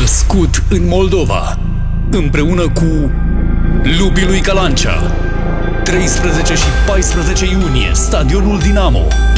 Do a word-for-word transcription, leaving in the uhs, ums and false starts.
născut în Moldova, împreună cu Lubii lui Calancea. treisprezece și paisprezece iunie, Stadionul Dinamo.